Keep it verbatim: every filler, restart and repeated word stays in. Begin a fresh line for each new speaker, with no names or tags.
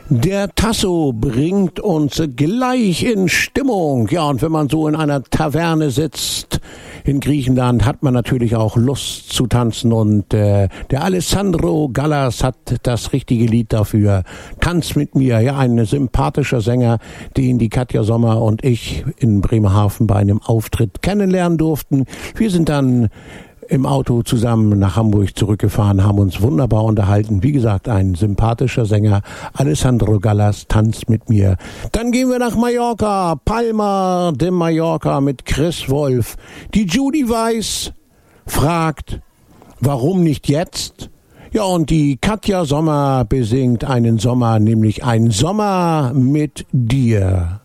Der Tasso bringt uns gleich in Stimmung. Ja, und wenn man so in einer Taverne sitzt in Griechenland, hat man natürlich auch Lust zu tanzen. Und äh, der Alessandro Gallas hat das richtige Lied dafür. Tanz mit mir. Ja, ein sympathischer Sänger, den die Katja Sommer und ich in Bremerhaven bei einem Auftritt kennenlernen durften. Wir sind dann im Auto zusammen nach Hamburg zurückgefahren, haben uns wunderbar unterhalten. Wie gesagt, ein sympathischer Sänger, Alessandro Gallas, tanzt mit mir. Dann gehen wir nach Mallorca, Palma de Mallorca mit Chris Wolf. Die Judy Weiss fragt, warum nicht jetzt? Ja, und die Katja Sommer besingt einen Sommer, nämlich ein Sommer mit dir.